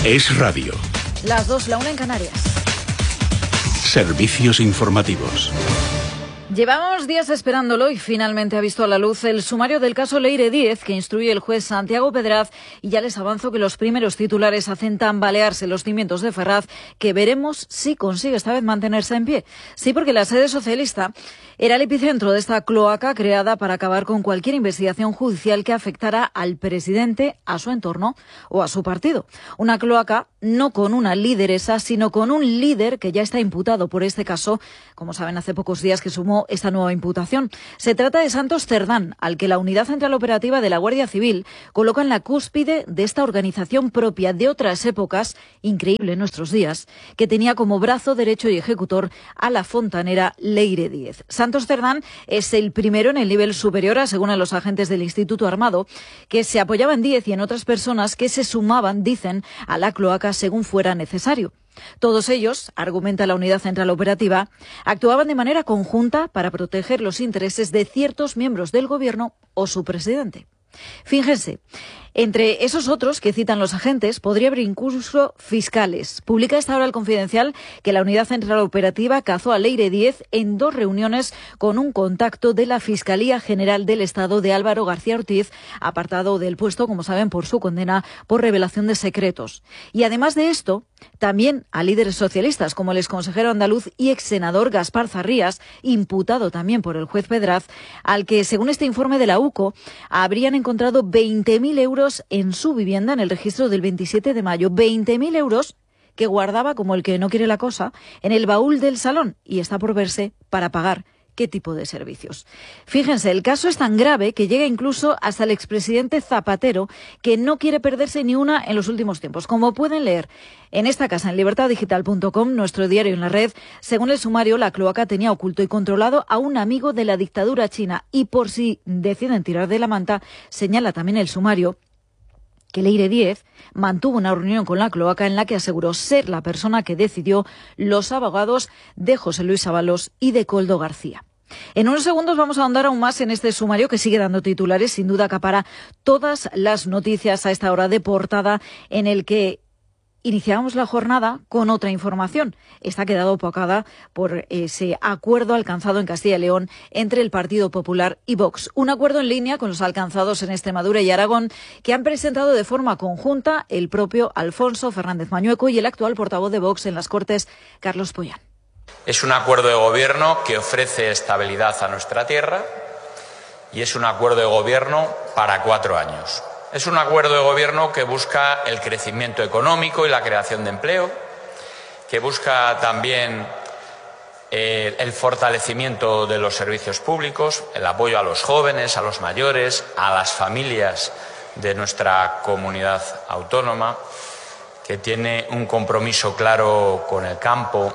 Es radio. Las 2, la 1 en Canarias. Servicios informativos. Llevamos días esperándolo y finalmente ha visto a la luz el sumario del caso Leire Díez que instruye el juez Santiago Pedraz, y ya les avanzo que los primeros titulares hacen tambalearse los cimientos de Ferraz, que veremos si consigue esta vez mantenerse en pie. Sí, porque la sede socialista era el epicentro de esta cloaca creada para acabar con cualquier investigación judicial que afectara al presidente, a su entorno o a su partido. Una cloaca no con una lideresa, sino con un líder que ya está imputado por este caso, como saben, hace pocos días que sumó esta nueva imputación. Se trata de Santos Cerdán, al que la Unidad Central Operativa de la Guardia Civil coloca en la cúspide de esta organización propia de otras épocas, increíble en nuestros días, que tenía como brazo derecho y ejecutor a la fontanera Leire Díez. Santos Cerdán es el primero en el nivel superior, según a los agentes del Instituto Armado, que se apoyaba en Díez y en otras personas que se sumaban, dicen, a la cloaca según fuera necesario. Todos ellos, argumenta la Unidad Central Operativa, actuaban de manera conjunta para proteger los intereses de ciertos miembros del Gobierno o su presidente. Fíjense, entre esos otros que citan los agentes podría haber incluso fiscales. Publica esta hora el Confidencial que la Unidad Central Operativa cazó a Leire Díez en 2 reuniones con un contacto de la Fiscalía General del Estado de Álvaro García Ortiz, apartado del puesto, como saben, por su condena por revelación de secretos. Y además de esto, también a líderes socialistas como el exconsejero andaluz y exsenador Gaspar Zarrías, imputado también por el juez Pedraz, al que, según este informe de la UCO, habrían encontrado 20.000 euros en su vivienda en el registro del 27 de mayo. 20.000 euros que guardaba, como el que no quiere la cosa, en el baúl del salón, y está por verse para pagar qué tipo de servicios. Fíjense, el caso es tan grave que llega incluso hasta el expresidente Zapatero, que no quiere perderse ni una en los últimos tiempos. Como pueden leer en esta casa, en libertaddigital.com, nuestro diario en la red, según el sumario, la cloaca tenía oculto y controlado a un amigo de la dictadura china, y por si deciden tirar de la manta, señala también el sumario que Leire Díez mantuvo una reunión con la cloaca en la que aseguró ser la persona que decidió los abogados de José Luis Ábalos y de Koldo García. En unos segundos vamos a ahondar aún más en este sumario que sigue dando titulares, sin duda acapara todas las noticias a esta hora de portada, en el que iniciamos la jornada con otra información. Esta ha quedado opacada por ese acuerdo alcanzado en Castilla y León entre el Partido Popular y Vox. Un acuerdo en línea con los alcanzados en Extremadura y Aragón, que han presentado de forma conjunta el propio Alfonso Fernández Mañueco y el actual portavoz de Vox en las Cortes, Carlos Pollán. Es un acuerdo de gobierno que ofrece estabilidad a nuestra tierra y es un acuerdo de gobierno para 4 años. Es un acuerdo de gobierno que busca el crecimiento económico y la creación de empleo, que busca también el fortalecimiento de los servicios públicos, el apoyo a los jóvenes, a los mayores, a las familias de nuestra comunidad autónoma, que tiene un compromiso claro con el campo.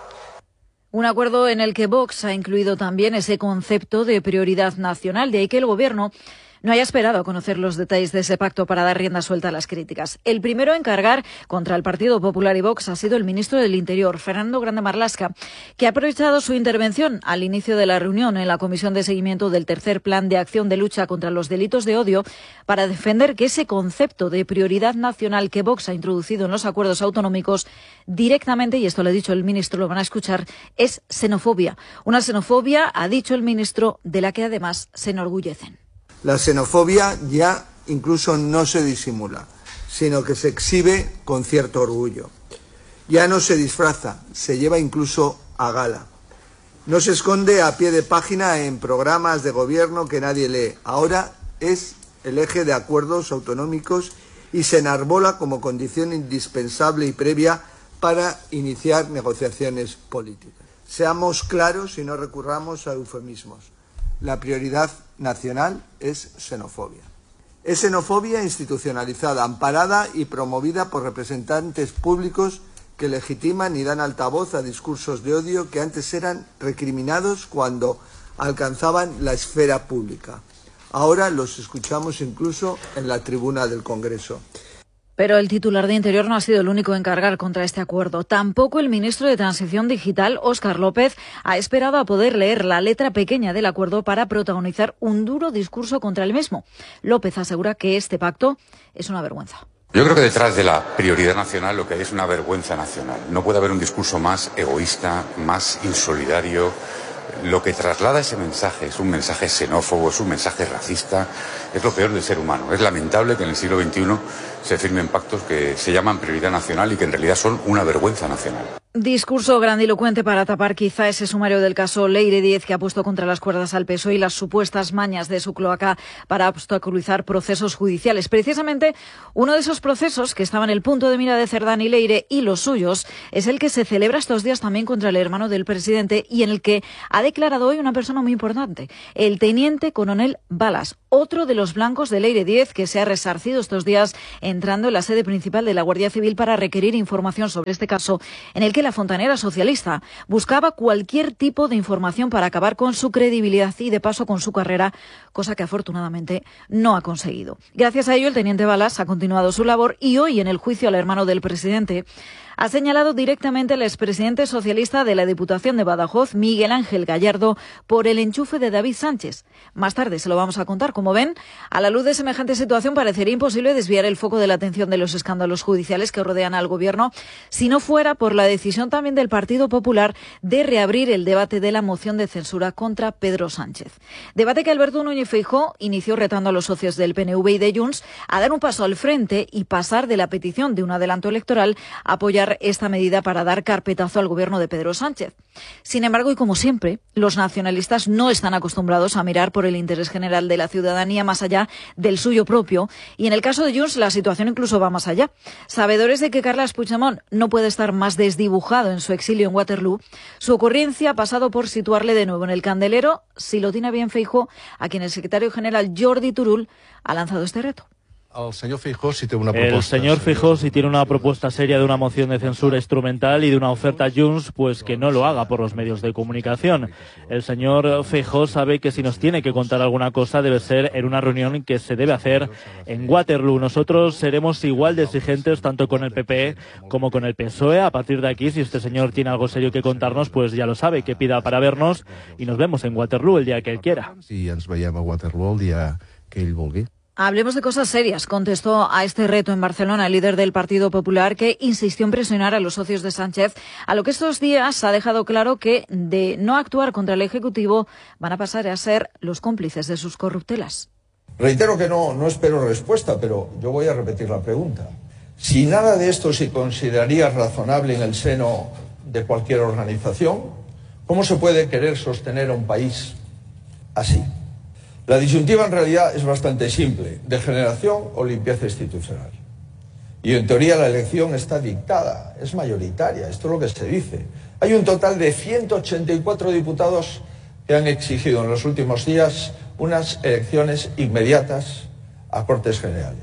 Un acuerdo en el que Vox ha incluido también ese concepto de prioridad nacional, de ahí que el Gobierno no haya esperado a conocer los detalles de ese pacto para dar rienda suelta a las críticas. El primero en cargar contra el Partido Popular y Vox ha sido el ministro del Interior, Fernando Grande Marlaska, que ha aprovechado su intervención al inicio de la reunión en la Comisión de Seguimiento del Tercer Plan de Acción de Lucha contra los Delitos de Odio para defender que ese concepto de prioridad nacional que Vox ha introducido en los acuerdos autonómicos directamente, y esto lo ha dicho el ministro, lo van a escuchar, es xenofobia. Una xenofobia, ha dicho el ministro, de la que además se enorgullecen. La xenofobia ya incluso no se disimula, sino que se exhibe con cierto orgullo. Ya no se disfraza, se lleva incluso a gala. No se esconde a pie de página en programas de gobierno que nadie lee. Ahora es el eje de acuerdos autonómicos y se enarbola como condición indispensable y previa para iniciar negociaciones políticas. Seamos claros y no recurramos a eufemismos. La prioridad nacional es xenofobia. Es xenofobia institucionalizada, amparada y promovida por representantes públicos que legitiman y dan altavoz a discursos de odio que antes eran recriminados cuando alcanzaban la esfera pública. Ahora los escuchamos incluso en la tribuna del Congreso. Pero el titular de Interior no ha sido el único en cargar contra este acuerdo. Tampoco el ministro de Transición Digital, Óscar López, ha esperado a poder leer la letra pequeña del acuerdo para protagonizar un duro discurso contra el mismo. López asegura que este pacto es una vergüenza. Yo creo que detrás de la prioridad nacional lo que hay es una vergüenza nacional. No puede haber un discurso más egoísta, más insolidario. Lo que traslada ese mensaje es un mensaje xenófobo, es un mensaje racista, es lo peor del ser humano. Es lamentable que en el siglo XXI se firmen pactos que se llaman prioridad nacional y que en realidad son una vergüenza nacional. Discurso grandilocuente para tapar quizá ese sumario del caso Leire Díez, que ha puesto contra las cuerdas al PSOE y las supuestas mañas de su cloaca para obstaculizar procesos judiciales. Precisamente uno de esos procesos que estaba en el punto de mira de Cerdán y Leire y los suyos es el que se celebra estos días también contra el hermano del presidente y en el que ha declarado hoy una persona muy importante, el teniente coronel Balas, otro de los blancos de Leire Díez que se ha resarcido estos días entrando en la sede principal de la Guardia Civil para requerir información sobre este caso en el que la fontanera socialista buscaba cualquier tipo de información para acabar con su credibilidad y de paso con su carrera, cosa que afortunadamente no ha conseguido. Gracias a ello, el teniente Balas ha continuado su labor y hoy en el juicio al hermano del presidente ha señalado directamente al expresidente socialista de la Diputación de Badajoz, Miguel Ángel Gallardo, por el enchufe de David Sánchez. Más tarde se lo vamos a contar. Como ven, a la luz de semejante situación parecería imposible desviar el foco de la atención de los escándalos judiciales que rodean al Gobierno, si no fuera por la decisión también del Partido Popular de reabrir el debate de la moción de censura contra Pedro Sánchez. Debate que Alberto Núñez Feijóo inició retando a los socios del PNV y de Junts a dar un paso al frente y pasar de la petición de un adelanto electoral a apoyar esta medida para dar carpetazo al gobierno de Pedro Sánchez. Sin embargo, y como siempre, los nacionalistas no están acostumbrados a mirar por el interés general de la ciudadanía más allá del suyo propio, y en el caso de Junts la situación incluso va más allá. Sabedores de que Carles Puigdemont no puede estar más desdibujado en su exilio en Waterloo, su ocurrencia ha pasado por situarle de nuevo en el candelero, si lo tiene bien Feijóo, a quien el secretario general Jordi Turull ha lanzado este reto. El señor Feijóo sí tiene una propuesta. El señor Feijóo sí tiene una propuesta seria de una moción de censura instrumental y de una oferta a Junts, pues que no lo haga por los medios de comunicación. El señor Feijóo sabe que si nos tiene que contar alguna cosa debe ser en una reunión que se debe hacer en Waterloo. Nosotros seremos igual de exigentes tanto con el PP como con el PSOE. A partir de aquí, si este señor tiene algo serio que contarnos, pues ya lo sabe, que pida para vernos y nos vemos en Waterloo el día que él quiera. Si ens veiem a Waterloo el dia que ell vulgui. Hablemos de cosas serias, contestó a este reto en Barcelona el líder del Partido Popular, que insistió en presionar a los socios de Sánchez, a lo que estos días ha dejado claro que de no actuar contra el Ejecutivo van a pasar a ser los cómplices de sus corruptelas. Reitero que no espero respuesta, pero yo voy a repetir la pregunta. Si nada de esto se consideraría razonable en el seno de cualquier organización, ¿cómo se puede querer sostener a un país así? La disyuntiva en realidad es bastante simple, degeneración o limpieza institucional. Y en teoría la elección está dictada, es mayoritaria, esto es lo que se dice. Hay un total de 184 diputados que han exigido en los últimos días unas elecciones inmediatas a Cortes Generales.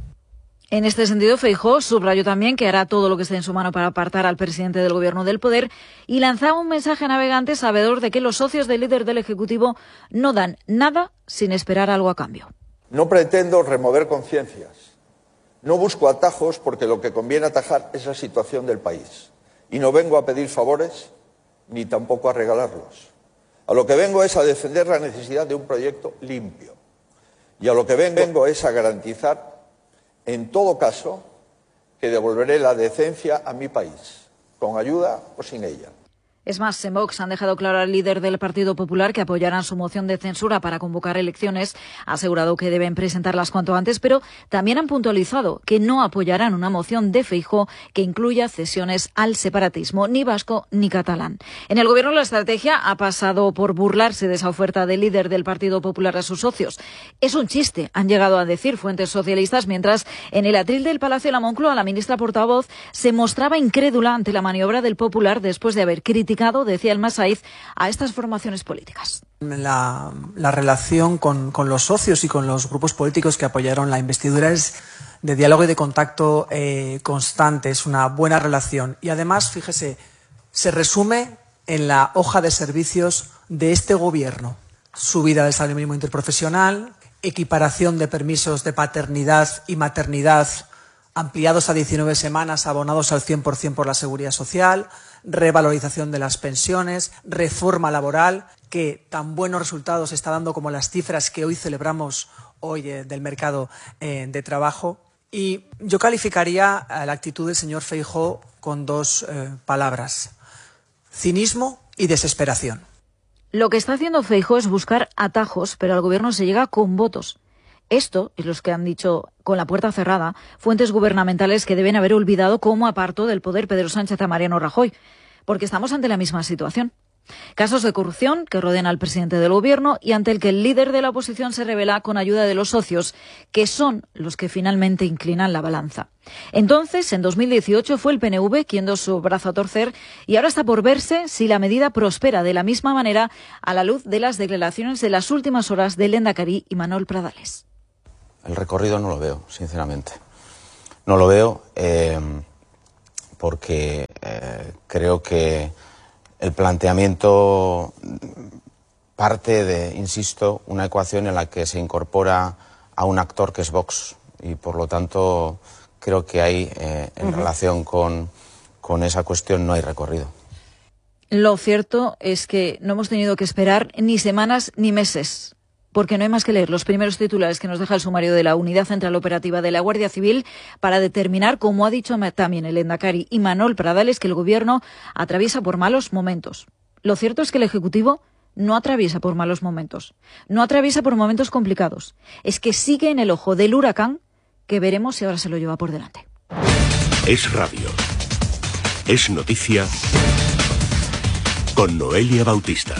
En este sentido, Feijóo subrayó también que hará todo lo que esté en su mano para apartar al presidente del Gobierno del poder y lanzaba un mensaje a navegantes sabedor de que los socios del líder del Ejecutivo no dan nada sin esperar algo a cambio. No pretendo remover conciencias, no busco atajos porque lo que conviene atajar es la situación del país. Y no vengo a pedir favores ni tampoco a regalarlos. A lo que vengo es a defender la necesidad de un proyecto limpio. Y a lo que vengo es a garantizar, en todo caso, que devolveré la decencia a mi país, con ayuda o sin ella. Es más, en Vox han dejado claro al líder del Partido Popular que apoyarán su moción de censura para convocar elecciones. Ha asegurado que deben presentarlas cuanto antes, pero también han puntualizado que no apoyarán una moción de Feijóo que incluya cesiones al separatismo, ni vasco ni catalán. En el Gobierno la estrategia ha pasado por burlarse de esa oferta del líder del Partido Popular a sus socios. Es un chiste, han llegado a decir fuentes socialistas, mientras en el atril del Palacio de la Moncloa la ministra portavoz se mostraba incrédula ante la maniobra del Popular después de haber criticado, decía el Masaiz, a estas formaciones políticas. La relación con los socios y con los grupos políticos que apoyaron la investidura es de diálogo y de contacto constante, es una buena relación. Y además, fíjese, se resume en la hoja de servicios de este Gobierno. Subida del salario mínimo interprofesional, equiparación de permisos de paternidad y maternidad ampliados a 19 semanas, abonados al 100% por la Seguridad Social, revalorización de las pensiones, reforma laboral, que tan buenos resultados está dando como las cifras que hoy celebramos del mercado de trabajo, Y yo calificaría la actitud del señor Feijóo con dos palabras: cinismo y desesperación. Lo que está haciendo Feijóo es buscar atajos, pero al gobierno se llega con votos. Esto es lo que han dicho con la puerta cerrada fuentes gubernamentales que deben haber olvidado cómo apartó del poder Pedro Sánchez a Mariano Rajoy, porque estamos ante la misma situación. Casos de corrupción que rodean al presidente del gobierno y ante el que el líder de la oposición se revela con ayuda de los socios, que son los que finalmente inclinan la balanza. Entonces, en 2018, fue el PNV quien dio su brazo a torcer y ahora está por verse si la medida prospera de la misma manera a la luz de las declaraciones de las últimas horas de Lehendakari y Manuel Pradales. El recorrido no lo veo, sinceramente. No lo veo porque creo que el planteamiento parte de, insisto, una ecuación en la que se incorpora a un actor que es Vox y, por lo tanto, creo que ahí, en relación con esa cuestión, no hay recorrido. Lo cierto es que no hemos tenido que esperar ni semanas ni meses, porque no hay más que leer los primeros titulares que nos deja el sumario de la Unidad Central Operativa de la Guardia Civil para determinar, como ha dicho también el Lehendakari y Manuel Pradales, que el Gobierno atraviesa por malos momentos. Lo cierto es que el Ejecutivo no atraviesa por malos momentos, no atraviesa por momentos complicados. Es que sigue en el ojo del huracán, que veremos si ahora se lo lleva por delante. Es radio. Es noticia con Noelia Bautista.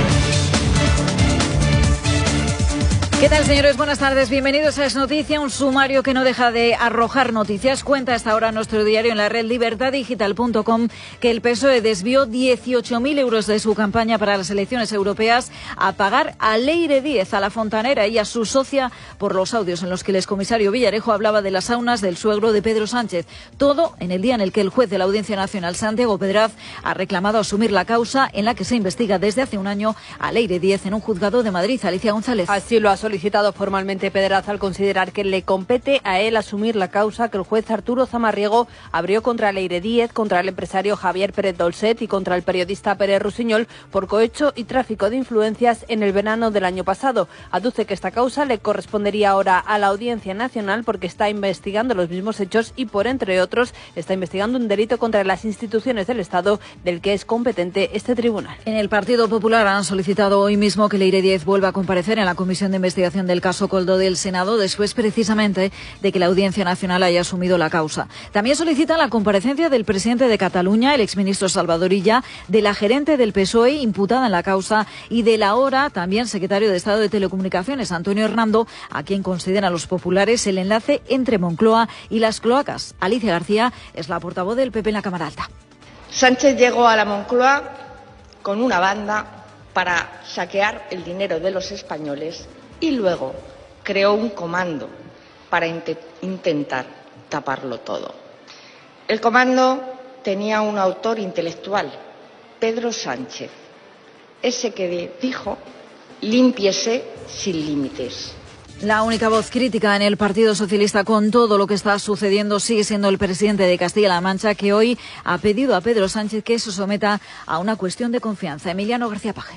¿Qué tal, señores? Buenas tardes. Bienvenidos a Es Noticia, un sumario que no deja de arrojar noticias. Cuenta hasta ahora nuestro diario en la red libertaddigital.com que el PSOE desvió 18.000 euros de su campaña para las elecciones europeas a pagar a Leire Díez, a la fontanera y a su socia por los audios en los que el excomisario Villarejo hablaba de las saunas del suegro de Pedro Sánchez. Todo en el día en el que el juez de la Audiencia Nacional, Santiago Pedraz, ha reclamado asumir la causa en la que se investiga desde hace un año a Leire Díez en un juzgado de Madrid. Alicia González. Así lo ha solicitado formalmente Pedraz al considerar que le compete a él asumir la causa que el juez Arturo Zamarriego abrió contra Leire Díez, contra el empresario Javier Pérez Dolcet y contra el periodista Pérez Rusiñol por cohecho y tráfico de influencias en el verano del año pasado. Aduce que esta causa le correspondería ahora a la Audiencia Nacional porque está investigando los mismos hechos y, por entre otros, está investigando un delito contra las instituciones del Estado del que es competente este tribunal. En el Partido Popular han solicitado hoy mismo que Leire Díez vuelva a comparecer en la Comisión de Investigación del caso Coldo del Senado, después precisamente de que la Audiencia Nacional haya asumido la causa. También solicitan la comparecencia del presidente de Cataluña, el exministro Salvador Illa, de la gerente del PSOE imputada en la causa y del ahora también secretario de Estado de Telecomunicaciones, Antonio Hernando, a quien consideran los populares el enlace entre Moncloa y las cloacas. Alicia García es la portavoz del PP en la Cámara Alta. Sánchez llegó a la Moncloa con una banda para saquear el dinero de los españoles y luego creó un comando para intentar taparlo todo. El comando tenía un autor intelectual, Pedro Sánchez, ese que dijo: límpiese sin límites. La única voz crítica en el Partido Socialista con todo lo que está sucediendo sigue siendo el presidente de Castilla-La Mancha, que hoy ha pedido a Pedro Sánchez que se someta a una cuestión de confianza. Emiliano García Paje.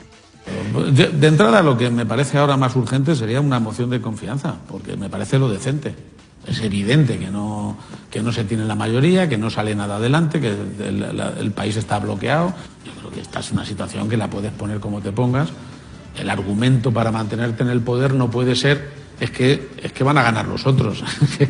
De entrada, lo que me parece ahora más urgente sería una moción de confianza, porque me parece lo decente. Es evidente que no se tiene la mayoría, que no sale nada adelante, que el país está bloqueado. Yo creo que esta es una situación que la puedes poner como te pongas. El argumento para mantenerte en el poder no puede ser es que van a ganar los otros.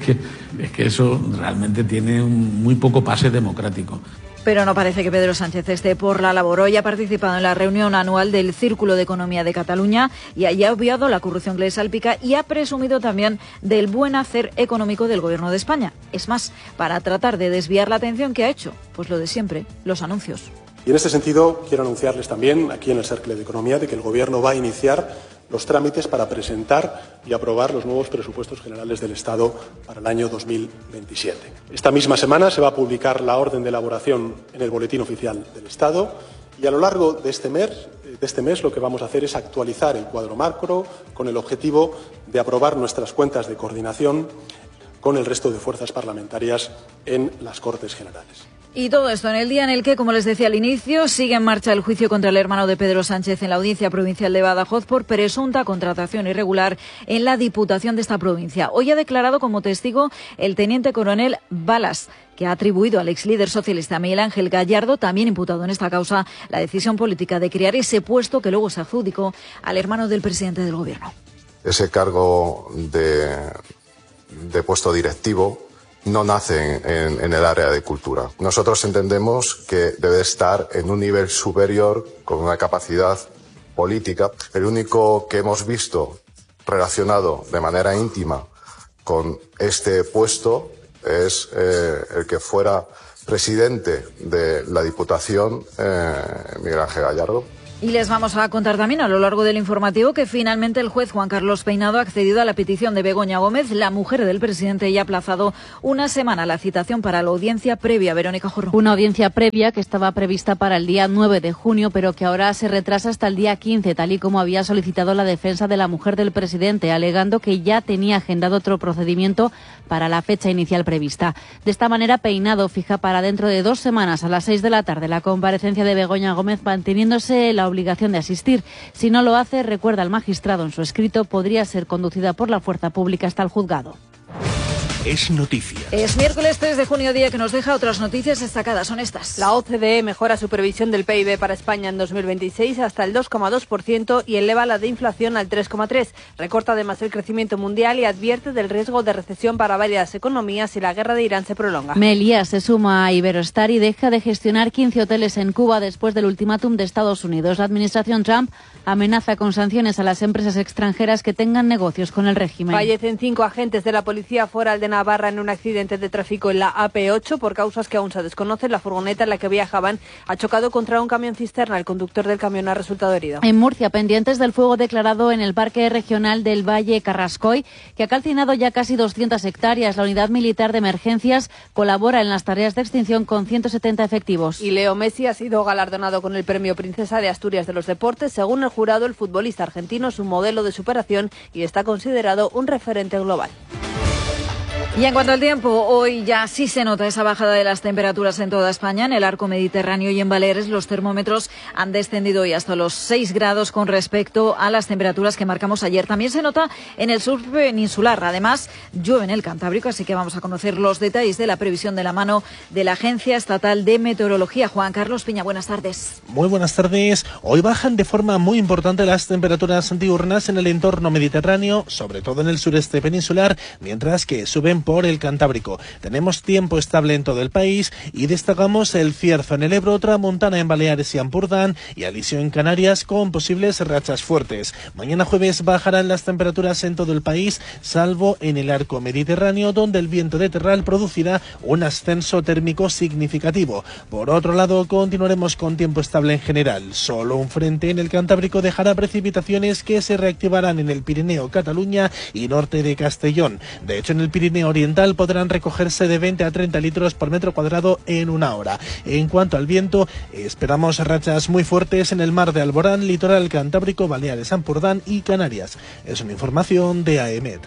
es que eso realmente tiene muy poco pase democrático. Pero no parece que Pedro Sánchez esté por la labor. Hoy ha participado en la reunión anual del Círculo de Economía de Cataluña y allí ha obviado la corrupción que le salpica y ha presumido también del buen hacer económico del Gobierno de España. Es más, para tratar de desviar la atención, ¿qué ha hecho? Pues lo de siempre, los anuncios. Y en este sentido quiero anunciarles también aquí en el Cercle de Economía de que el Gobierno va a iniciar los trámites para presentar y aprobar los nuevos presupuestos generales del Estado para el año 2027. Esta misma semana se va a publicar la orden de elaboración en el Boletín Oficial del Estado y a lo largo de este mes lo que vamos a hacer es actualizar el cuadro macro con el objetivo de aprobar nuestras cuentas de coordinación con el resto de fuerzas parlamentarias en las Cortes Generales. Y todo esto en el día en el que, como les decía al inicio, sigue en marcha el juicio contra el hermano de Pedro Sánchez en la Audiencia Provincial de Badajoz por presunta contratación irregular en la Diputación de esta provincia. Hoy ha declarado como testigo el teniente coronel Balas, que ha atribuido al exlíder socialista Miguel Ángel Gallardo, también imputado en esta causa, la decisión política de crear ese puesto que luego se adjudicó al hermano del presidente del Gobierno. Ese cargo de puesto directivo no nace en el área de cultura. Nosotros entendemos que debe estar en un nivel superior con una capacidad política. El único que hemos visto relacionado de manera íntima con este puesto es el que fuera presidente de la Diputación, Miguel Ángel Gallardo. Y les vamos a contar también a lo largo del informativo que finalmente el juez Juan Carlos Peinado ha accedido a la petición de Begoña Gómez, la mujer del presidente, y ha aplazado una semana la citación para la audiencia previa. Verónica Jorro. Una audiencia previa que estaba prevista para el día 9 de junio, pero que ahora se retrasa hasta el día 15, tal y como había solicitado la defensa de la mujer del presidente, alegando que ya tenía agendado otro procedimiento para la fecha inicial prevista. De esta manera, Peinado fija para dentro de 2 semanas a las 6 de la tarde la comparecencia de Begoña Gómez, manteniéndose la obligación de asistir. Si no lo hace, recuerda el magistrado en su escrito, podría ser conducida por la fuerza pública hasta el juzgado. Es noticia. Es miércoles 3 de junio, día que nos deja otras noticias destacadas. Son estas. La OCDE mejora su previsión del PIB para España en 2026 hasta el 2,2% y eleva la de inflación al 3,3%. Recorta además el crecimiento mundial y advierte del riesgo de recesión para varias economías si la guerra de Irán se prolonga. Meliá se suma a Iberostar y deja de gestionar 15 hoteles en Cuba después del ultimátum de Estados Unidos. La administración Trump amenaza con sanciones a las empresas extranjeras que tengan negocios con el régimen. Fallecen 5 agentes de la Policía Foral de Navarra en un accidente de tráfico en la AP8 por causas que aún se desconocen. La furgoneta en la que viajaban ha chocado contra un camión cisterna. El conductor del camión ha resultado herido. En Murcia, pendientes del fuego declarado en el Parque Regional del Valle Carrascoy, que ha calcinado ya casi 200 hectáreas. La Unidad Militar de Emergencias colabora en las tareas de extinción con 170 efectivos. Y Leo Messi ha sido galardonado con el Premio Princesa de Asturias de los Deportes. Según el jurado, el futbolista argentino es un modelo de superación y está considerado un referente global. Y en cuanto al tiempo, hoy ya sí se nota esa bajada de las temperaturas en toda España. En el arco mediterráneo y en Baleares los termómetros han descendido hoy hasta los 6 grados con respecto a las temperaturas que marcamos ayer. También se nota en el sur peninsular. Además, llueve en el Cantábrico, así que vamos a conocer los detalles de la previsión de la mano de la Agencia Estatal de Meteorología. Juan Carlos Piña, buenas tardes. Muy buenas tardes. Hoy bajan de forma muy importante las temperaturas diurnas en el entorno mediterráneo, sobre todo en el sureste peninsular, mientras que suben por el Cantábrico. Tenemos tiempo estable en todo el país y destacamos el Cierzo en el Ebro, Tramontana en Baleares y Ampurdán y Alisio en Canarias con posibles rachas fuertes. Mañana jueves bajarán las temperaturas en todo el país, salvo en el arco mediterráneo, donde el viento de terral producirá un ascenso térmico significativo. Por otro lado, continuaremos con tiempo estable en general. Solo un frente en el Cantábrico dejará precipitaciones que se reactivarán en el Pirineo, Cataluña y norte de Castellón. De hecho, en el Pirineo Oriental podrán recogerse de 20 a 30 litros por metro cuadrado en una hora. En cuanto al viento, esperamos rachas muy fuertes en el mar de Alborán, litoral Cantábrico, Baleares, Ampurdán y Canarias. Es una información de AEMET.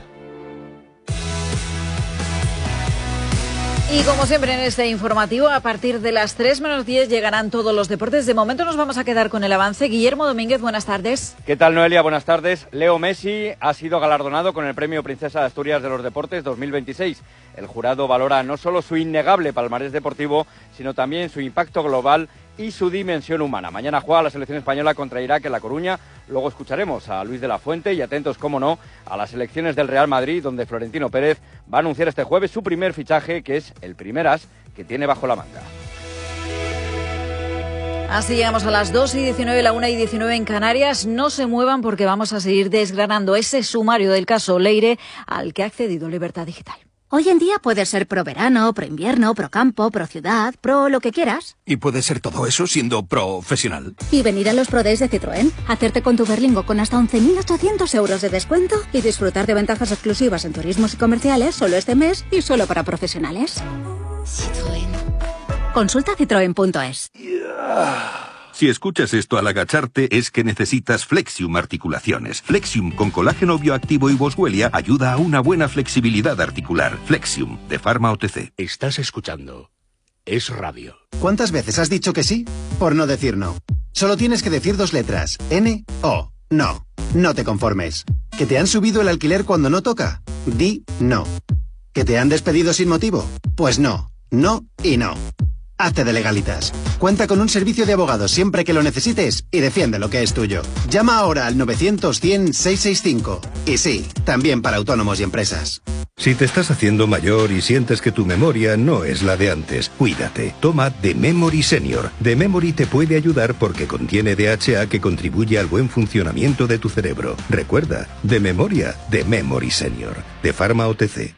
Y como siempre en este informativo, a partir de las 3 menos 10 llegarán todos los deportes. De momento nos vamos a quedar con el avance. Guillermo Domínguez, buenas tardes. ¿Qué tal, Noelia? Buenas tardes. Leo Messi ha sido galardonado con el Premio Princesa de Asturias de los Deportes 2026. El jurado valora no solo su innegable palmarés deportivo, sino también su impacto global y su dimensión humana. Mañana juega la selección española contra Irak en La Coruña. Luego escucharemos a Luis de la Fuente y atentos, como no, a las elecciones del Real Madrid, donde Florentino Pérez va a anunciar este jueves su primer fichaje, que es el primer as que tiene bajo la manga. Así llegamos a las 2:19, la 1:19 en Canarias. No se muevan porque vamos a seguir desgranando ese sumario del caso Leire al que ha accedido Libertad Digital. Hoy en día puedes ser pro verano, pro invierno, pro campo, pro ciudad, pro lo que quieras. Y puedes ser todo eso siendo profesional. Y venir a los Pro Days de Citroën, hacerte con tu Berlingo con hasta 11.800 euros de descuento y disfrutar de ventajas exclusivas en turismos y comerciales solo este mes y solo para profesionales. Citroën. Consulta citroen.es. Si escuchas esto al agacharte es que necesitas Flexium Articulaciones. Flexium con colágeno bioactivo y boswellia ayuda a una buena flexibilidad articular. Flexium, de Pharma OTC. Estás escuchando es radio. ¿Cuántas veces has dicho que sí por no decir no? Solo tienes que decir 2 letras. N-O. No. No te conformes. ¿Que te han subido el alquiler cuando no toca? Di no. ¿Que te han despedido sin motivo? Pues no. No y no. Hazte de Legalitas. Cuenta con un servicio de abogados siempre que lo necesites y defiende lo que es tuyo. Llama ahora al 900-100-665. Y sí, también para autónomos y empresas. Si te estás haciendo mayor y sientes que tu memoria no es la de antes, cuídate. Toma The Memory Senior. The Memory te puede ayudar porque contiene DHA que contribuye al buen funcionamiento de tu cerebro. Recuerda, de memoria, The Memory Senior. De Pharma OTC.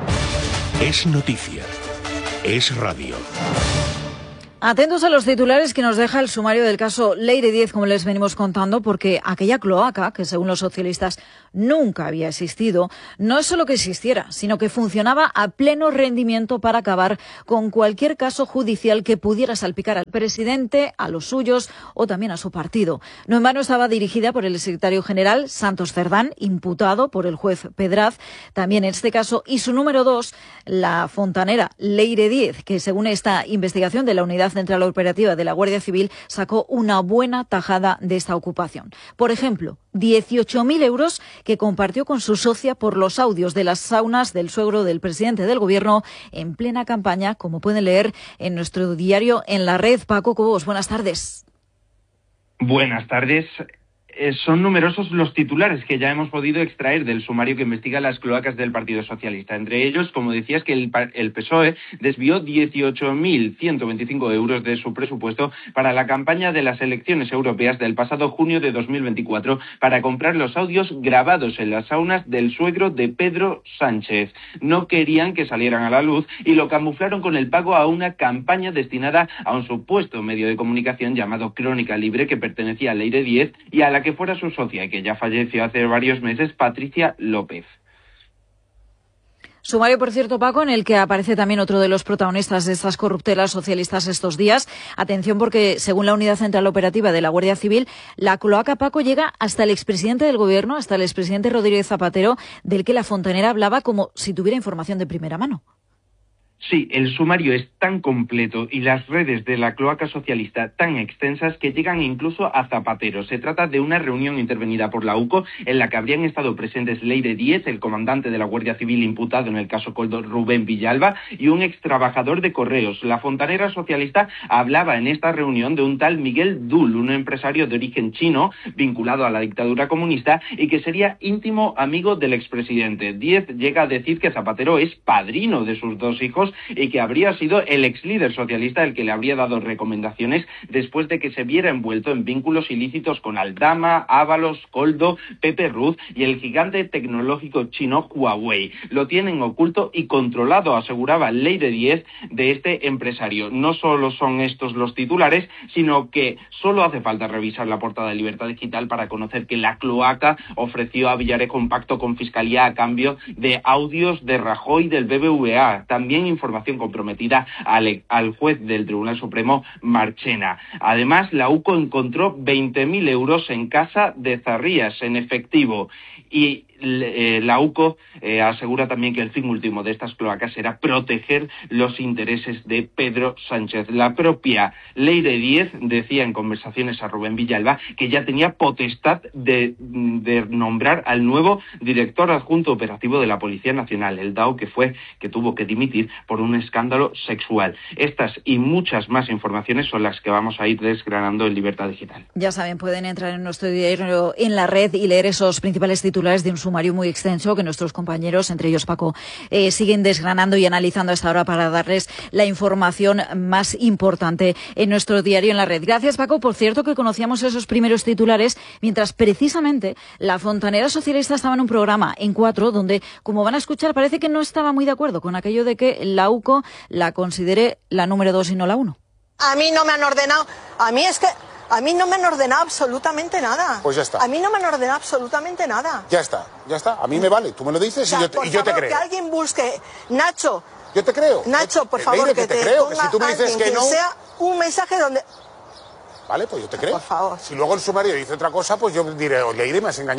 Es noticia. Es radio. Atentos a los titulares que nos deja el sumario del caso Leire Díez, como les venimos contando, porque aquella cloaca, que según los socialistas nunca había existido, no es solo que existiera, sino que funcionaba a pleno rendimiento para acabar con cualquier caso judicial que pudiera salpicar al presidente, a los suyos o también a su partido. No en vano estaba dirigida por el secretario general Santos Cerdán, imputado por el juez Pedraz, también en este caso, y su número 2, la fontanera Leire Díez, que según esta investigación de la Unidad Central Operativa de la Guardia Civil sacó una buena tajada de esta ocupación. Por ejemplo, 18.000 euros que compartió con su socia por los audios de las saunas del suegro del presidente del Gobierno en plena campaña, como pueden leer en nuestro diario En la Red. Paco Cobos, buenas tardes. Buenas tardes. Son numerosos los titulares que ya hemos podido extraer del sumario que investiga las cloacas del Partido Socialista. Entre ellos, como decías, que el PSOE desvió 18.125 euros de su presupuesto para la campaña de las elecciones europeas del pasado junio de 2024 para comprar los audios grabados en las saunas del suegro de Pedro Sánchez. No querían que salieran a la luz y lo camuflaron con el pago a una campaña destinada a un supuesto medio de comunicación llamado Crónica Libre, que pertenecía a Leire Díez y a la que fuera su socia y que ya falleció hace varios meses, Patricia López. Sumario, por cierto, Paco, en el que aparece también otro de los protagonistas de estas corruptelas socialistas estos días. Atención, porque según la Unidad Central Operativa de la Guardia Civil, la cloaca, Paco, llega hasta el expresidente del Gobierno, hasta el expresidente Rodríguez Zapatero, del que la fontanera hablaba como si tuviera información de primera mano. Sí, el sumario es tan completo y las redes de la cloaca socialista tan extensas que llegan incluso a Zapatero. Se trata de una reunión intervenida por la UCO en la que habrían estado presentes Leire Díez, el comandante de la Guardia Civil imputado en el caso Koldo, Rubén Villalba, y un extrabajador de correos. La fontanera socialista hablaba en esta reunión de un tal Miguel Dul, un empresario de origen chino vinculado a la dictadura comunista y que sería íntimo amigo del expresidente. Díez llega a decir que Zapatero es padrino de sus 2 hijos y que habría sido el ex líder socialista el que le habría dado recomendaciones después de que se viera envuelto en vínculos ilícitos con Aldama, Ábalos, Koldo, Pepe Ruz y el gigante tecnológico chino Huawei. Lo tienen oculto y controlado, aseguraba Leire Díez, de este empresario. No solo son estos los titulares, sino que solo hace falta revisar la portada de Libertad Digital para conocer que la cloaca ofreció a Villarejo un pacto con Fiscalía a cambio de audios de Rajoy del BBVA. También información comprometida al juez del Tribunal Supremo, Marchena. Además, la UCO encontró 20.000 euros en casa de Zarrías en efectivo y la UCO asegura también que el fin último de estas cloacas será proteger los intereses de Pedro Sánchez. La propia Leire Díez decía en conversaciones a Rubén Villalba que ya tenía potestad de nombrar al nuevo director adjunto operativo de la Policía Nacional, el DAO, que tuvo que dimitir por un escándalo sexual. Estas y muchas más informaciones son las que vamos a ir desgranando en Libertad Digital. Ya saben, pueden entrar en nuestro diario En la Red y leer esos principales titulares de un sumario muy extenso que nuestros compañeros, entre ellos Paco, siguen desgranando y analizando hasta ahora para darles la información más importante en nuestro diario En la Red. Gracias, Paco. Por cierto, que conocíamos esos primeros titulares mientras precisamente la fontanera socialista estaba en un programa en 4 donde, como van a escuchar, parece que no estaba muy de acuerdo con aquello de que la UCO la considere la número 2 y no la 1. A mí no me han ordenado, a mí no me han ordenado absolutamente nada. Pues ya está. A mí no me han ordenado absolutamente nada. Ya está. A mí me vale. Tú me lo dices, o sea, y yo te creo. Que alguien busque, Nacho. Yo te creo. Nacho, por favor, Leire, que te creo. Que si tú me dices que no, sea un mensaje donde... Vale, pues yo te creo. Por favor. Si luego el sumario dice otra cosa, pues yo diré, oye, Leire, me has engañado.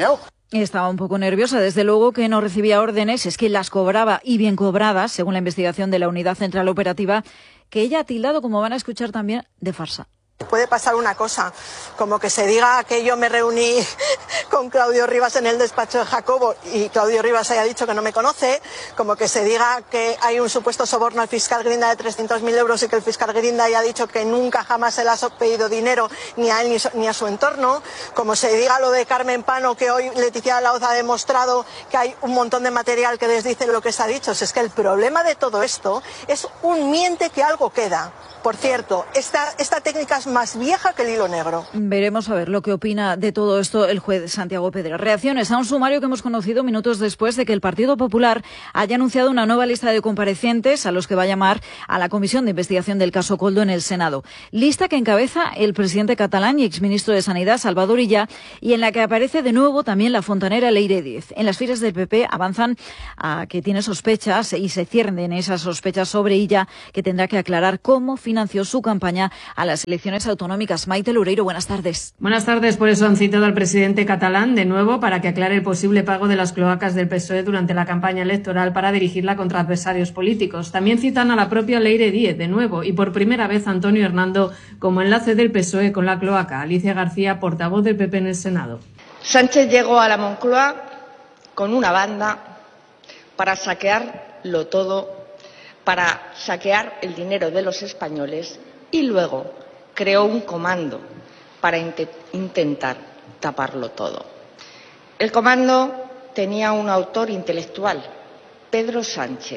Estaba un poco nerviosa, desde luego que no recibía órdenes, es que las cobraba y bien cobradas, según la investigación de la Unidad Central Operativa, que ella ha tildado, como van a escuchar también, de farsa. Puede pasar una cosa, como que se diga que yo me reuní con Claudio Rivas en el despacho de Jacobo y Claudio Rivas haya dicho que no me conoce, como que se diga que hay un supuesto soborno al fiscal Grinda de 300.000 euros y que el fiscal Grinda haya dicho que nunca jamás se le ha pedido dinero ni a él ni a su entorno, como se diga lo de Carmen Pano, que hoy Leticia Laoz ha demostrado que hay un montón de material que desdice lo que se ha dicho. Si es que el problema de todo esto es un miente que algo queda. Por cierto, esta técnica es más vieja que el hilo negro. Veremos a ver lo que opina de todo esto el juez Santiago Pedraz. Reacciones a un sumario que hemos conocido minutos después de que el Partido Popular haya anunciado una nueva lista de comparecientes a los que va a llamar a la Comisión de Investigación del caso Koldo en el Senado. Lista que encabeza el presidente catalán y exministro de Sanidad, Salvador Illa, y en la que aparece de nuevo también la fontanera Leire Díez. En las filas del PP avanzan a que tiene sospechas y se ciernen esas sospechas sobre Illa, que tendrá que aclarar cómo financió su campaña a las elecciones autonómicas. Maite Loureiro, buenas tardes. Buenas tardes. Por eso han citado al presidente catalán de nuevo para que aclare el posible pago de las cloacas del PSOE durante la campaña electoral para dirigirla contra adversarios políticos. También citan a la propia Leire Díez de nuevo y por primera vez a Antonio Hernando como enlace del PSOE con la cloaca. Alicia García, portavoz del PP en el Senado. Sánchez llegó a la Moncloa con una banda para saquearlo todo, para saquear el dinero de los españoles y luego creó un comando para intentar taparlo todo. El comando tenía un autor intelectual, Pedro Sánchez,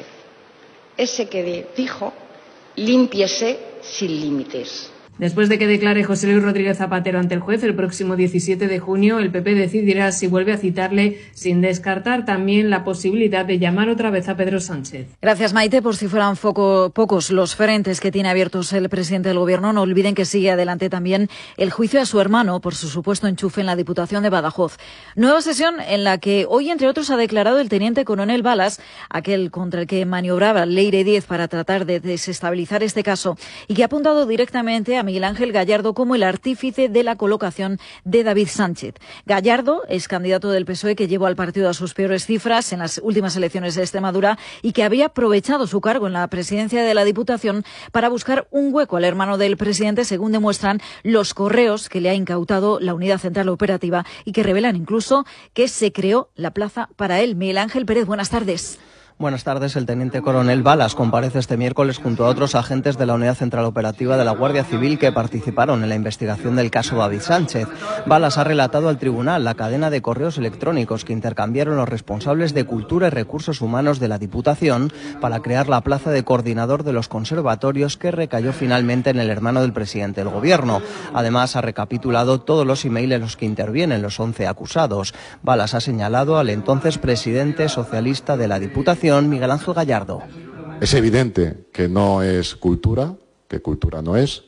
ese que dijo: límpiese sin límites. Después de que declare José Luis Rodríguez Zapatero ante el juez el próximo 17 de junio, el PP decidirá si vuelve a citarle, sin descartar también la posibilidad de llamar otra vez a Pedro Sánchez. Gracias, Maite. Por si fueran pocos los frentes que tiene abiertos el presidente del Gobierno, no olviden que sigue adelante también el juicio a su hermano por su supuesto enchufe en la Diputación de Badajoz. Nueva sesión en la que hoy, entre otros, ha declarado el teniente coronel Balas, aquel contra el que maniobraba Leire Díez para tratar de desestabilizar este caso, y que ha apuntado directamente a Miguel Ángel Gallardo como el artífice de la colocación de David Sánchez. Gallardo es candidato del PSOE que llevó al partido a sus peores cifras en las últimas elecciones de Extremadura y que había aprovechado su cargo en la presidencia de la Diputación para buscar un hueco al hermano del presidente, según demuestran los correos que le ha incautado la Unidad Central Operativa y que revelan incluso que se creó la plaza para él. Miguel Ángel Pérez, buenas tardes. Buenas tardes. El teniente coronel Balas comparece este miércoles junto a otros agentes de la Unidad Central Operativa de la Guardia Civil que participaron en la investigación del caso David Sánchez. Balas ha relatado al tribunal la cadena de correos electrónicos que intercambiaron los responsables de Cultura y Recursos Humanos de la Diputación para crear la plaza de coordinador de los conservatorios que recayó finalmente en el hermano del presidente del Gobierno. Además, ha recapitulado todos los emails en los que intervienen los 11 acusados. Balas ha señalado al entonces presidente socialista de la Diputación, Miguel Ángel Gallardo. Es evidente que no es cultura, que cultura no es,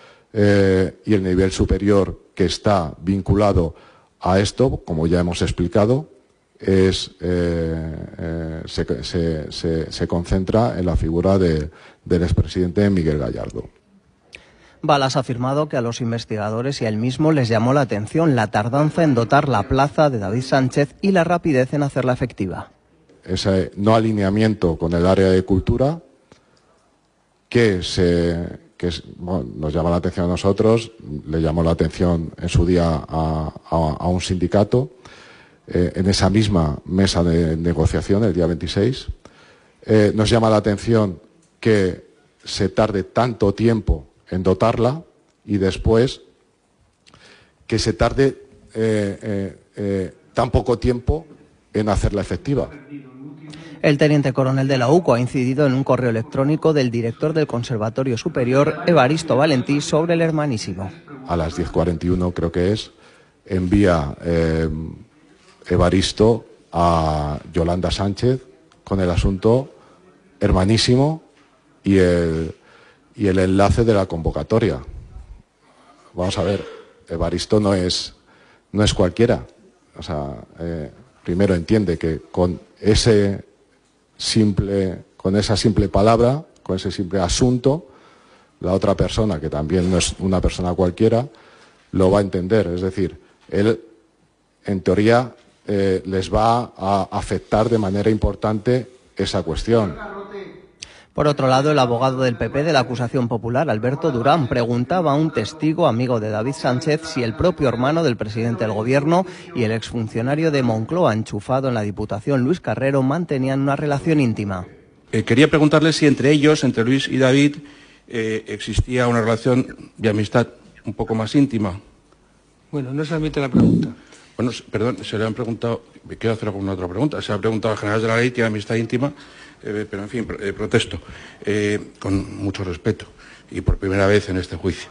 y el nivel superior que está vinculado a esto, como ya hemos explicado, se concentra en la figura del expresidente Miguel Gallardo. Balas ha afirmado que a los investigadores y a él mismo les llamó la atención la tardanza en dotar la plaza de David Sánchez y la rapidez en hacerla efectiva. Ese no alineamiento con el área de cultura que nos llama la atención a nosotros, le llamó la atención en su día a un sindicato, en esa misma mesa de negociación el día 26. Nos llama la atención que se tarde tanto tiempo en dotarla y después que se tarde tan poco tiempo en hacerla efectiva. El teniente coronel de la UCO ha incidido en un correo electrónico del director del Conservatorio Superior, Evaristo Valentí, sobre el hermanísimo. A las 10:41 creo que envía Evaristo a Yolanda Sánchez con el asunto hermanísimo y el enlace de la convocatoria. Vamos a ver, Evaristo no es cualquiera. O sea, primero entiende que con esa simple palabra, con ese simple asunto, la otra persona, que también no es una persona cualquiera, lo va a entender. Es decir, él, en teoría, les va a afectar de manera importante esa cuestión. Por otro lado, el abogado del PP de la acusación popular, Alberto Durán, preguntaba a un testigo amigo de David Sánchez si el propio hermano del presidente del Gobierno y el exfuncionario de Moncloa enchufado en la Diputación, Luis Carrero, mantenían una relación íntima. Quería preguntarle si entre ellos, entre Luis y David, existía una relación de amistad un poco más íntima. Bueno, no se admite la pregunta. Bueno, perdón, se le han preguntado, quiero hacer alguna otra pregunta, se le ha preguntado al general de la ley, tiene amistad íntima, pero en fin, protesto, con mucho respeto y por primera vez en este juicio.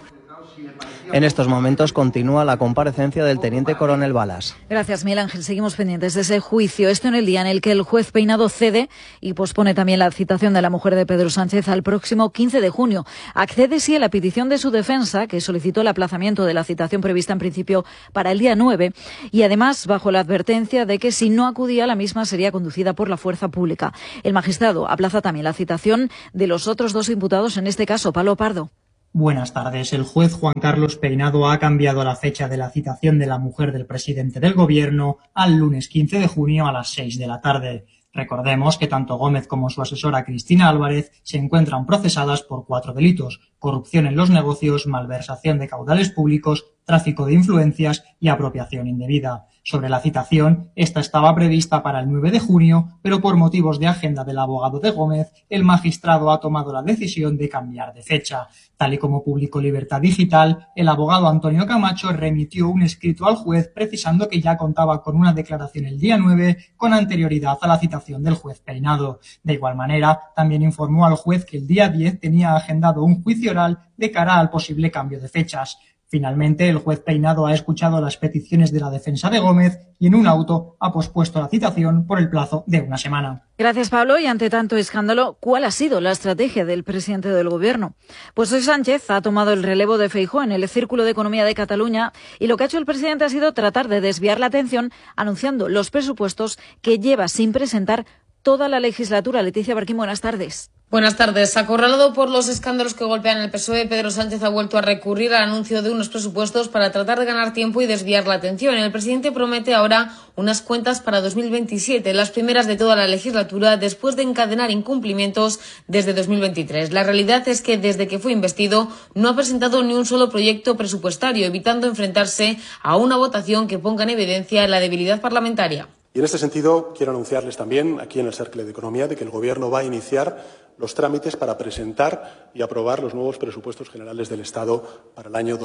En estos momentos continúa la comparecencia del teniente coronel Balas. Gracias, Miguel Ángel. Seguimos pendientes de ese juicio. Esto en el día en el que el juez Peinado cede y pospone también la citación de la mujer de Pedro Sánchez al próximo 15 de junio. Accede sí a la petición de su defensa, que solicitó el aplazamiento de la citación prevista en principio para el día 9, y además bajo la advertencia de que si no acudía la misma sería conducida por la fuerza pública. El magistrado aplaza también la citación de los otros dos imputados, en este caso Pablo Pardo. Buenas tardes. El juez Juan Carlos Peinado ha cambiado la fecha de la citación de la mujer del presidente del Gobierno al lunes 15 de junio a las 6 de la tarde. Recordemos que tanto Gómez como su asesora Cristina Álvarez se encuentran procesadas por 4 delitos: corrupción en los negocios, malversación de caudales públicos, tráfico de influencias y apropiación indebida. Sobre la citación, esta estaba prevista para el 9 de junio, pero por motivos de agenda del abogado de Gómez, el magistrado ha tomado la decisión de cambiar de fecha. Tal y como publicó Libertad Digital, el abogado Antonio Camacho remitió un escrito al juez precisando que ya contaba con una declaración el día 9 con anterioridad a la citación del juez Peinado. De igual manera, también informó al juez que el día 10 tenía agendado un juicio oral de cara al posible cambio de fechas. Finalmente, el juez Peinado ha escuchado las peticiones de la defensa de Gómez y en un auto ha pospuesto la citación por el plazo de una semana. Gracias, Pablo. Y ante tanto escándalo, ¿cuál ha sido la estrategia del presidente del Gobierno? Pues hoy Sánchez ha tomado el relevo de Feijóo en el Círculo de Economía de Cataluña y lo que ha hecho el presidente ha sido tratar de desviar la atención anunciando los presupuestos que lleva sin presentar toda la legislatura. Leticia Barquín, buenas tardes. Buenas tardes. Acorralado por los escándalos que golpean el PSOE, Pedro Sánchez ha vuelto a recurrir al anuncio de unos presupuestos para tratar de ganar tiempo y desviar la atención. El presidente promete ahora unas cuentas para 2027, las primeras de toda la legislatura, después de encadenar incumplimientos desde 2023. La realidad es que desde que fue investido no ha presentado ni un solo proyecto presupuestario, evitando enfrentarse a una votación que ponga en evidencia la debilidad parlamentaria. Y en este sentido, quiero anunciarles también, aquí en el Cercle de Economía, de que el Gobierno va a iniciar los trámites para presentar y aprobar los nuevos presupuestos generales del Estado para el año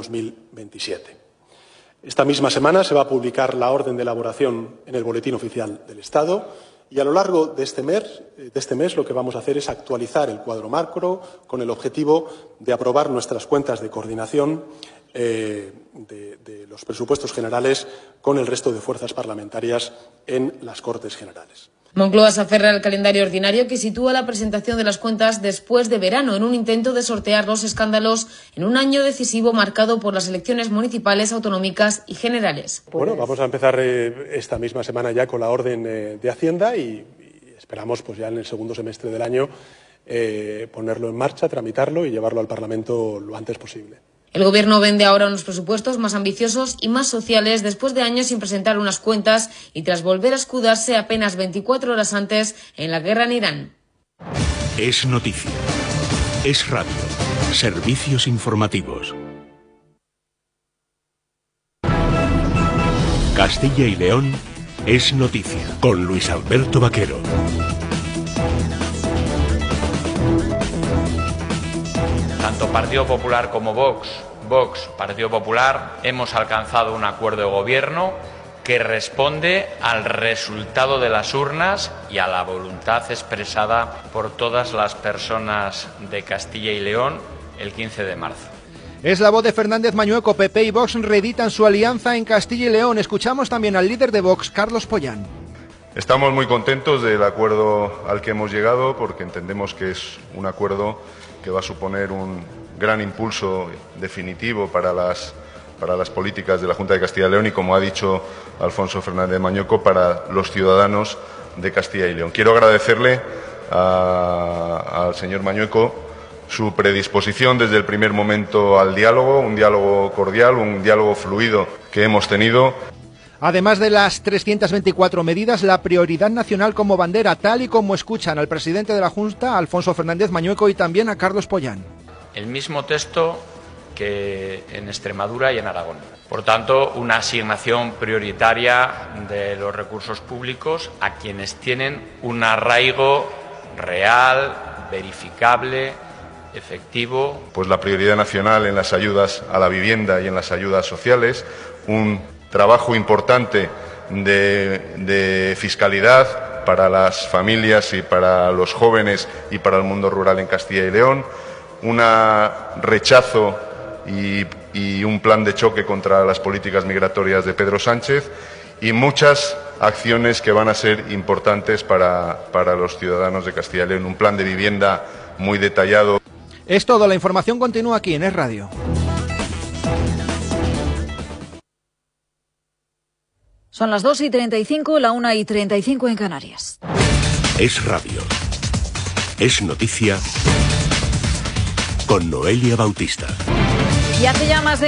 2027. Esta misma semana se va a publicar la orden de elaboración en el Boletín Oficial del Estado y a lo largo de este mes lo que vamos a hacer es actualizar el cuadro macro con el objetivo de aprobar nuestras cuentas de coordinación de los presupuestos generales con el resto de fuerzas parlamentarias en las Cortes Generales. Moncloa se aferra al calendario ordinario que sitúa la presentación de las cuentas después de verano, en un intento de sortear los escándalos en un año decisivo marcado por las elecciones municipales, autonómicas y generales. Bueno, vamos a empezar esta misma semana ya con la orden de Hacienda y esperamos pues ya en el segundo semestre del año ponerlo en marcha, tramitarlo y llevarlo al Parlamento lo antes posible. El Gobierno vende ahora unos presupuestos más ambiciosos y más sociales después de años sin presentar unas cuentas y tras volver a escudarse apenas 24 horas antes en la guerra en Irán. Es noticia. Es radio. Servicios informativos. Castilla y León es noticia con Luis Alberto Vaquero. Tanto Partido Popular como Vox, Partido Popular, hemos alcanzado un acuerdo de gobierno que responde al resultado de las urnas y a la voluntad expresada por todas las personas de Castilla y León el 15 de marzo. Es la voz de Fernández Mañueco. PP y Vox reeditan su alianza en Castilla y León. Escuchamos también al líder de Vox, Carlos Pollán. Estamos muy contentos del acuerdo al que hemos llegado porque entendemos que es un acuerdo que va a suponer un gran impulso definitivo para las políticas de la Junta de Castilla y León y, como ha dicho Alfonso Fernández Mañueco, para los ciudadanos de Castilla y León. Quiero agradecerle al señor Mañueco su predisposición desde el primer momento al diálogo, un diálogo cordial, un diálogo fluido que hemos tenido. Además de las 324 medidas, la prioridad nacional como bandera, tal y como escuchan al presidente de la Junta, Alfonso Fernández Mañueco, y también a Carlos Pollán. El mismo texto que en Extremadura y en Aragón. Por tanto, una asignación prioritaria de los recursos públicos a quienes tienen un arraigo real, verificable, efectivo. Pues la prioridad nacional en las ayudas a la vivienda y en las ayudas sociales, un trabajo importante de fiscalidad para las familias y para los jóvenes y para el mundo rural en Castilla y León, un rechazo y un plan de choque contra las políticas migratorias de Pedro Sánchez y muchas acciones que van a ser importantes para los ciudadanos de Castilla y León, un plan de vivienda muy detallado. Es todo, la información continúa aquí en Es Radio. Son las 2:35, la 1:35 en Canarias. Es Radio. Es noticia con Noelia Bautista. Y hace ya más de